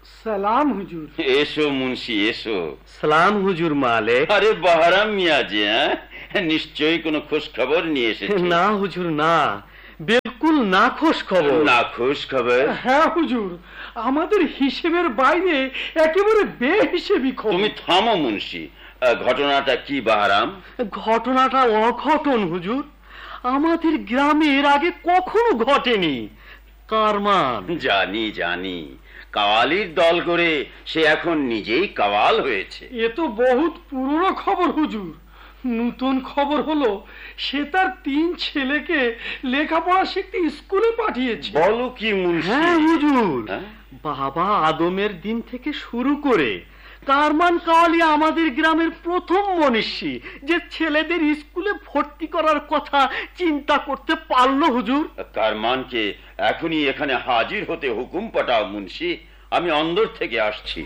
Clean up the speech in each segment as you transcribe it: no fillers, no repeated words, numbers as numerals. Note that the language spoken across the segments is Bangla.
সালাম হুজুর। এসো মুন্সি এসো। সালাম হুজুর মালিক। আরে বাহারাম মিয়া জি, নিশ্চয়ই কোনো খোঁজ খবর নিয়ে এসেছে? না হুজুর না, বিলকুল না খোঁজ খবর। না খোঁজ খবর? হ্যাঁ হুজুর, আমাদের হিসেবের বাইরে একেবারে বেহিসেবি খবর। তুমি থামো মুন্সি, ঘটনাটা কি বাহারাম? ঘটনাটা অঘটন হুজুর, আমাদের গ্রামে এর আগে কখনো ঘটেনি। কারমান। জানি জানি, কাওয়ালির দল করে সে এখন নিজেই কাওয়াল হয়েছে। এ তো বহুত পুরনো খবর হুজুর। নতুন খবর হলো সে তার 3 ছেলেকে লেখাপড়া শিখতে স্কুলে পাঠিয়েছে। বলো কি মুন্সি? হ্যাঁ হুজুর, হ্যাঁ? বাবা আদমের দিন থেকে শুরু করে কারমান কাওয়ালি আমাদের গ্রামের প্রথম মনীষী যে ছেলেদের স্কুলে ভর্তি করার কথা চিন্তা করতে পারলো হুজুর। কারমানকে এখনই এখানে হাজির হতে হুকুম পাঠাও মুন্সি, আমি অন্দর থেকে আসছি।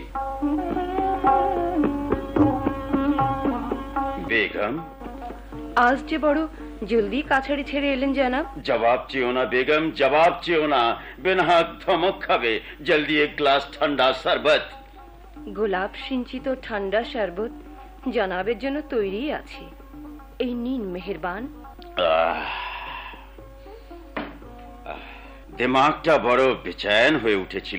বেগম, আজ যে বড় জলদি কাছাড়ি ছেড়ে এলেন জানাব। জবাব চেও না বেগম, জবাব চেও না, বেনহাক ধমক খাবে। জলদি এক গ্লাস ঠান্ডা শরবত। গোলাপ সিঞ্চিত ঠান্ডা শরবত জনাবের জন্য তৈরি আছে, এই নিন মেহেরবান। দিমাগটা বড় বেচैन হয়ে উঠেছিল।